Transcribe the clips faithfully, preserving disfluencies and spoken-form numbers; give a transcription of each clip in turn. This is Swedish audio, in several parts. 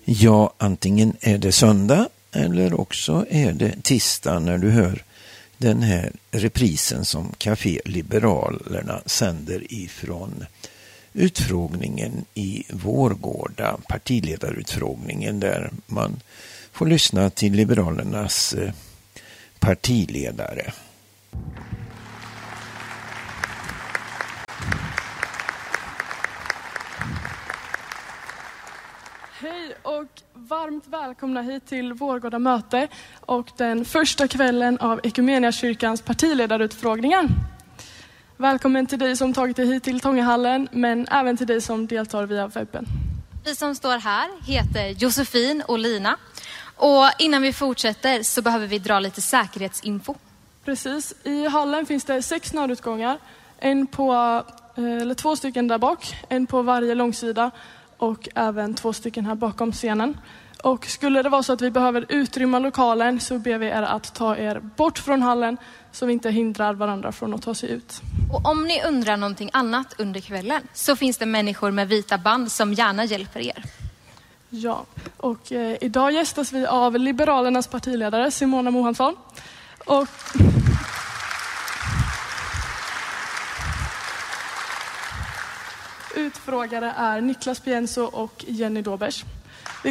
Ja, antingen är det söndag eller också är det tisdag när du hör den här reprisen som Café Liberalerna sänder ifrån utfrågningen i Vårgårda, partiledarutfrågningen, där man får lyssna till Liberalernas partiledare. Hej och varmt välkomna hit till Vårgårda möte och den första kvällen av Equmeniakyrkans partiledarutfrågningar. Välkommen till dig som tagit dig hit till Tångahallen, men även till dig som deltar via webben. Vi som står här heter Josefin och Lina. Och innan vi fortsätter så behöver vi dra lite säkerhetsinfo. Precis, i hallen finns det sex nödutgångar. En på, eller två stycken där bak, en på varje långsida. Och även två stycken här bakom scenen. Och skulle det vara så att vi behöver utrymma lokalen så ber vi er att ta er bort från hallen så vi inte hindrar varandra från att ta sig ut. Och om ni undrar någonting annat under kvällen så finns det människor med vita band som gärna hjälper er. Ja, och eh, idag gästas vi av Liberalernas partiledare Simona Mohansson. Och... Utfrågare är Niklas Pienso och Jenny Dobers. Vi...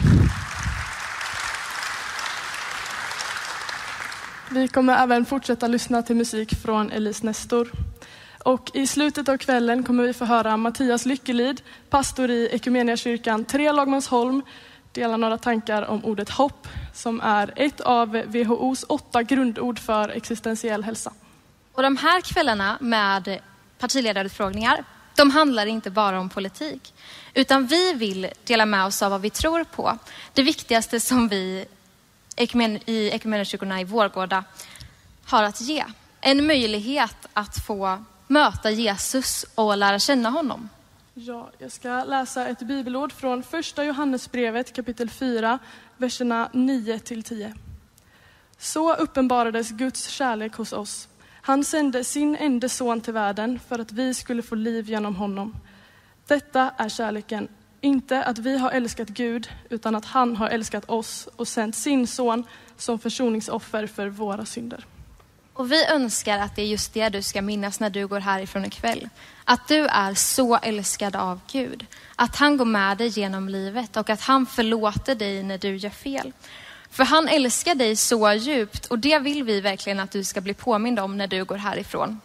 Vi kommer även fortsätta lyssna till musik från Elise Nestor. Och i slutet av kvällen kommer vi få höra Mattias Lyckelid, pastor i Equmeniakyrkan Tre Lagmansholm, dela några tankar om ordet hopp, som är ett av W H O:s åtta grundord för existentiell hälsa. Och de här kvällarna med partiledarutfrågningar, de handlar inte bara om politik, utan vi vill dela med oss av vad vi tror på. Det viktigaste som vi i Equmeniakyrkorna i Vårgårda har att ge. En möjlighet att få möta Jesus och lära känna honom. Ja, jag ska läsa ett bibelord från första Johannesbrevet kapitel fyra, verserna nio till tio. Så uppenbarades Guds kärlek hos oss. Han sände sin enda son till världen för att vi skulle få liv genom honom. Detta är kärleken. Inte att vi har älskat Gud, utan att han har älskat oss och sänt sin son som försoningsoffer för våra synder. Och vi önskar att det är just det du ska minnas när du går härifrån ikväll. Att du är så älskad av Gud. Att han går med dig genom livet och att han förlåter dig när du gör fel. För han älskar dig så djupt och det vill vi verkligen att du ska bli påmind om när du går härifrån.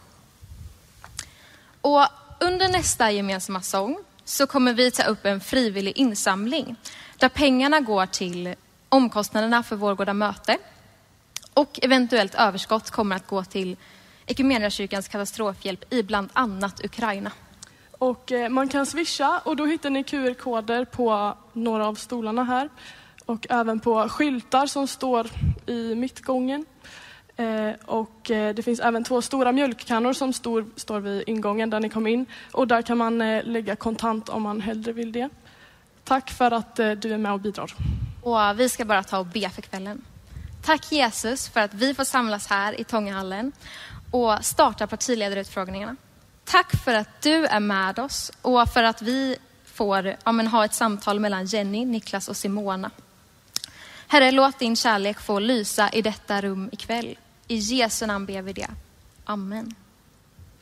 Och under nästa gemensamma sång så kommer vi ta upp en frivillig insamling där pengarna går till omkostnaderna för Vårgårda möte och eventuellt överskott kommer att gå till Equmeniakyrkans katastrofhjälp i bland annat Ukraina. Och eh, man kan swisha och då hittar ni Q R-koder på några av stolarna här. Och även på skyltar som står i mittgången. Eh, och eh, det finns även två stora mjölkkannor som står, står vid ingången där ni kom in. Och där kan man eh, lägga kontant om man hellre vill det. Tack för att eh, du är med och bidrar. Och vi ska bara ta och be för kvällen. Tack Jesus för att vi får samlas här i Tångahallen och starta partiledarutfrågningarna. Tack för att du är med oss och för att vi får ja, men, ha ett samtal mellan Jenny, Niklas och Simona. Herre, låt din kärlek få lysa i detta rum ikväll. I Jesu namn ber vi det. Amen.